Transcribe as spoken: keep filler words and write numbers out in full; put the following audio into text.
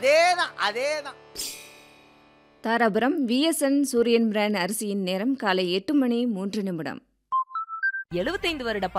அதேதான் அதேதான். தாராபுரம் விஎஸ்என் சூரியன் பிராண்ட் அரிசியின் நேரம் காலை எட்டு மணி மூன்று நிமிடம். எழுபத்தைந்து வருட